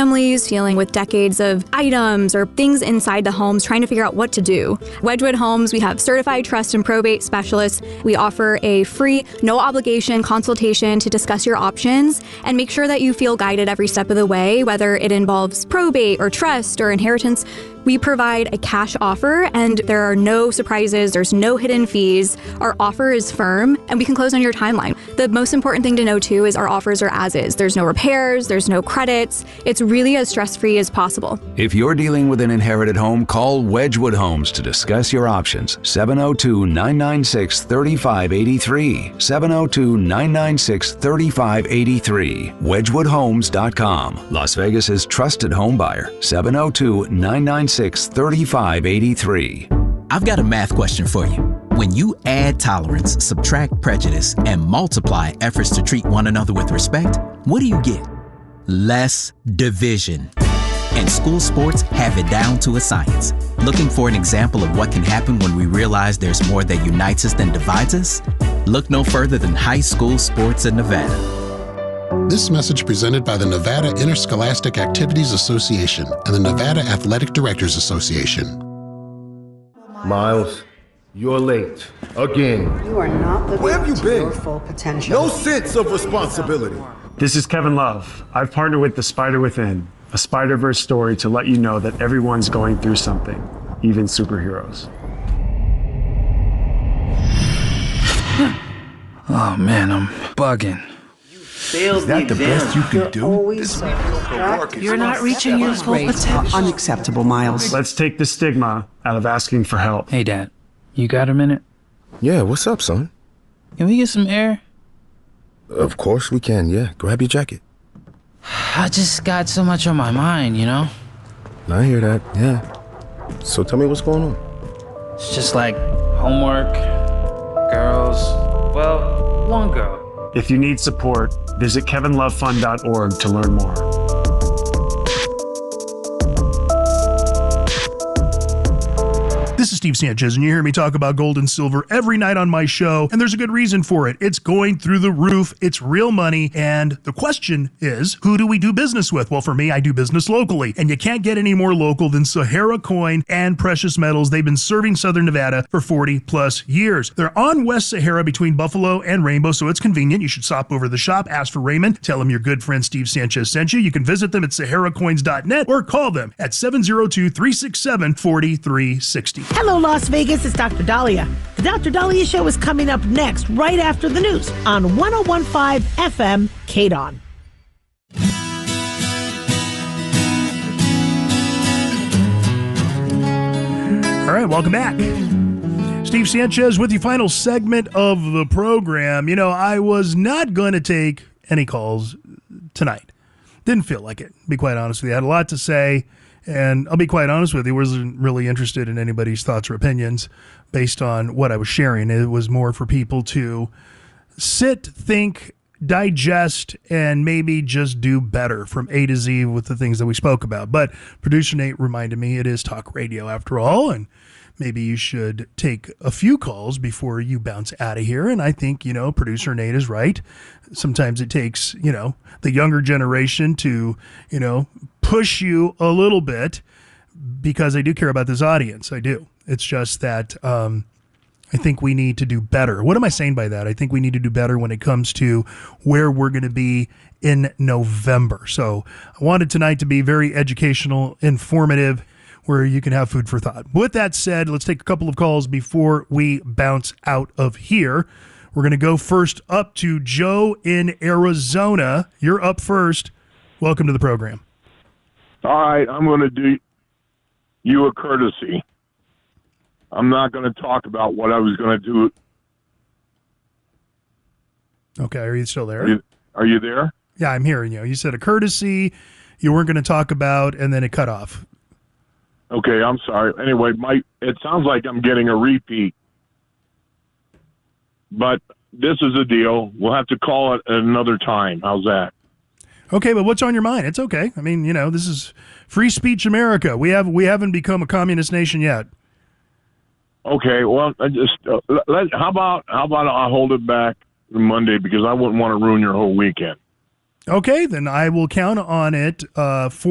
families dealing with decades of items or things inside the homes, trying to figure out what to do. Wedgwood Homes, we have certified trust and probate specialists. We offer a free, no obligation consultation to discuss your options and make sure that you feel guided every step of the way, whether it involves probate or trust or inheritance. We provide a cash offer, and there are no surprises, there's no hidden fees. Our offer is firm, and we can close on your timeline. The most important thing to know, too, is our offers are as is. There's no repairs, there's no credits. It's really as stress-free as possible. If you're dealing with an inherited home, call Wedgwood Homes to discuss your options. 702-996-3583. 702-996-3583. WedgwoodHomes.com. Las Vegas's trusted home buyer. 702-996-3583. I've got a math question for you. When you add tolerance, subtract prejudice, and multiply efforts to treat one another with respect, what do you get? Less division. And school sports have it down to a science. Looking for an example of what can happen when we realize there's more that unites us than divides us? Look no further than high school sports in Nevada. This message presented by the Nevada Interscholastic Activities Association and the Nevada Athletic Directors Association. Miles, you're late. Again. You are not living Where have you to been? your full potential. No sense of responsibility. This is Kevin Love. I've partnered with The Spider Within, a Spider-Verse story to let you know that everyone's going through something, even superheroes. Oh man, I'm bugging. Is that the best you can do? You're not reaching your full potential. Unacceptable, Miles. Let's take the stigma out of asking for help. Hey Dad, you got a minute? Yeah, what's up, son? Can we get some air? Of course we can, yeah. Grab your jacket. I just got so much on my mind, you know? I hear that, yeah. So tell me what's going on. It's just like homework, girls, well, one girl. If you need support, visit kevinlovefund.org to learn more. This is Steve Sanchez, and you hear me talk about gold and silver every night on my show, and there's a good reason for it. It's going through the roof. It's real money, and the question is, who do we do business with? Well, for me, I do business locally, and you can't get any more local than Sahara Coin and Precious Metals. They've been serving Southern Nevada for 40-plus years. They're on West Sahara between Buffalo and Rainbow, so it's convenient. You should stop over to the shop, ask for Raymond, tell him your good friend Steve Sanchez sent you. You can visit them at saharacoins.net or call them at 702-367-4360. Hello, Las Vegas. It's Dr. Dahlia. The Dr. Dahlia Show is coming up next, right after the news on 101.5 FM KDON. All right, welcome back. Steve Sanchez with the final segment of the program. You know, I was not going to take any calls tonight. Didn't feel like it, to be quite honest with you. I had a lot to say. And I'll be quite honest with you, wasn't really interested in anybody's thoughts or opinions based on what I was sharing. It was more for people to sit, think, digest, and maybe just do better from A to Z with the things that we spoke about. But producer Nate reminded me it is talk radio after all, and maybe you should take a few calls before you bounce out of here. And I think, you know, producer Nate is right. Sometimes it takes, you know, the younger generation to, you know, push you a little bit because I do care about this audience. I do. It's just that I think we need to do better. What am I saying by that? I think we need to do better when it comes to where we're going to be in November. So I wanted tonight to be very educational, informative, where you can have food for thought. With that said, let's take a couple of calls before we bounce out of here. We're going to go first up to Joe in Arizona. You're up first. Welcome to the program. All right, I'm going to do you a courtesy. I'm not going to talk about what I was going to do. Okay, are you still there? Are you there? Yeah, I'm hearing you. You said a courtesy you weren't going to talk about, and then it cut off. Okay, I'm sorry. Anyway, it sounds like I'm getting a repeat. But this is the deal. We'll have to call it at another time. How's that? Okay, but what's on your mind? It's okay. I mean, you know, this is free speech America. We haven't become a communist nation yet. Okay, well, how about I hold it back to Monday because I wouldn't want to ruin your whole weekend. Okay, then I will count on it for